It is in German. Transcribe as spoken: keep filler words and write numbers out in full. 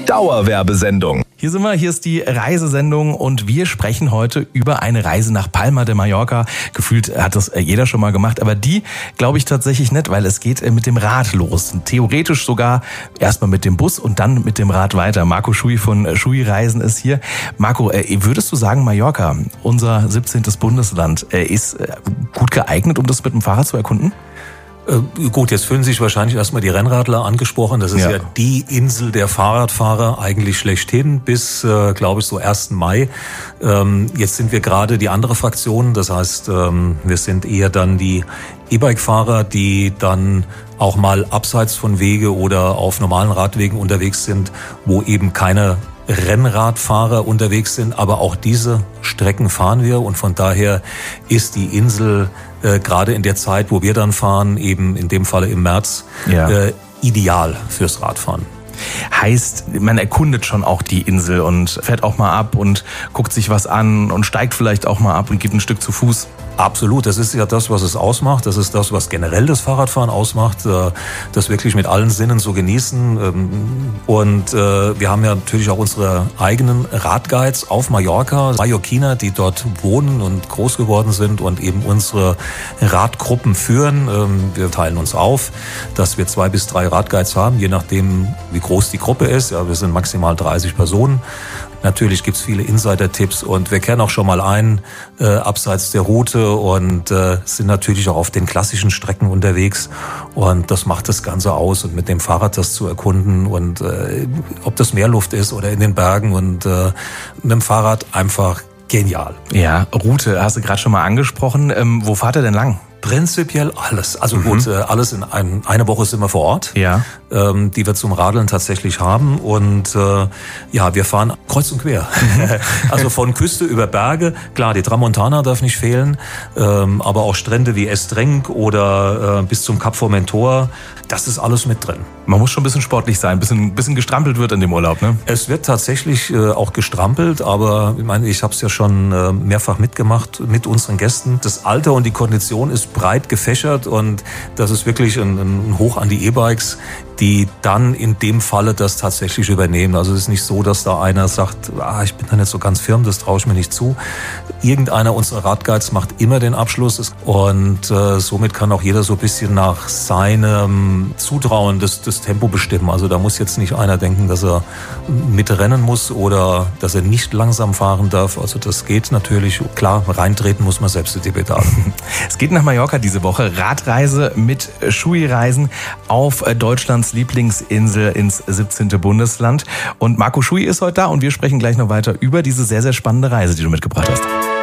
Dauerwerbesendung. Hier sind wir, hier ist die Reisesendung und wir sprechen heute über eine Reise nach Palma de Mallorca. Gefühlt hat das jeder schon mal gemacht, aber die glaube ich tatsächlich nicht, weil es geht mit dem Rad los. Theoretisch sogar erstmal mit dem Bus und dann mit dem Rad weiter. Marco Schui von Schui Reisen ist hier. Marco, würdest du sagen, Mallorca, unser siebzehntes Bundesland, ist gut geeignet, um das mit dem Fahrrad zu erkunden? Äh, gut, jetzt fühlen sich wahrscheinlich erstmal die Rennradler angesprochen. Das ist ja, ja die Insel der Fahrradfahrer eigentlich schlechthin bis, äh, glaube ich, so ersten Mai. Ähm, jetzt sind wir gerade die andere Fraktion. Das heißt, ähm, wir sind eher dann die E-Bike-Fahrer, die dann auch mal abseits von Wege oder auf normalen Radwegen unterwegs sind, wo eben keine Rennradfahrer unterwegs sind, aber auch diese Strecken fahren wir und von daher ist die Insel äh, gerade in der Zeit, wo wir dann fahren, eben in dem Falle im März, ja. äh, ideal fürs Radfahren. Heißt, man erkundet schon auch die Insel und fährt auch mal ab und guckt sich was an und steigt vielleicht auch mal ab und geht ein Stück zu Fuß. Absolut, das ist ja das, was es ausmacht. Das ist das, was generell das Fahrradfahren ausmacht. Das wirklich mit allen Sinnen so genießen. Und wir haben ja natürlich auch unsere eigenen Radguides auf Mallorca, Mallorquiner, die dort wohnen und groß geworden sind und eben unsere Radgruppen führen. Wir teilen uns auf, dass wir zwei bis drei Radguides haben, je nachdem, wie groß die Gruppe ist. Ja, wir sind maximal dreißig Personen. Natürlich gibt's viele Insider-Tipps und wir kennen auch schon mal ein, äh, abseits der Route und äh, sind natürlich auch auf den klassischen Strecken unterwegs und das macht das Ganze aus und mit dem Fahrrad das zu erkunden und äh, ob das Meerluft ist oder in den Bergen und äh, mit dem Fahrrad einfach genial. Ja, Route hast du gerade schon mal angesprochen. Ähm, wo fahrt ihr denn lang? Prinzipiell alles. Also mhm. gut, alles in ein, eine Woche sind wir vor Ort, ja. ähm, die wir zum Radeln tatsächlich haben. Und äh, ja, wir fahren kreuz und quer. Also von Küste über Berge. Klar, die Tramontana darf nicht fehlen, ähm, aber auch Strände wie Estrenc oder äh, bis zum Kap Formentor. Das ist alles mit drin. Man muss schon ein bisschen sportlich sein, ein bisschen, bisschen gestrampelt wird in dem Urlaub, ne? Es wird tatsächlich äh, auch gestrampelt, aber ich meine, ich habe es ja schon äh, mehrfach mitgemacht mit unseren Gästen. Das Alter und die Kondition ist breit gefächert und das ist wirklich ein, ein Hoch an die E-Bikes, die dann in dem Falle das tatsächlich übernehmen. Also es ist nicht so, dass da einer sagt, ah, ich bin da nicht so ganz firm, das traue ich mir nicht zu. Irgendeiner unserer Radguides macht immer den Abschluss und äh, somit kann auch jeder so ein bisschen nach seinem Zutrauen das, das Tempo bestimmen. Also da muss jetzt nicht einer denken, dass er mitrennen muss oder dass er nicht langsam fahren darf. Also das geht natürlich. Klar, reintreten muss man selbst in die Pedale. Es geht nach Mallorca diese Woche. Radreise mit Schui Reisen auf Deutschlands Lieblingsinsel ins siebzehnte Bundesland. Und Marco Schui ist heute da und wir sprechen gleich noch weiter über diese sehr, sehr spannende Reise, die du mitgebracht hast.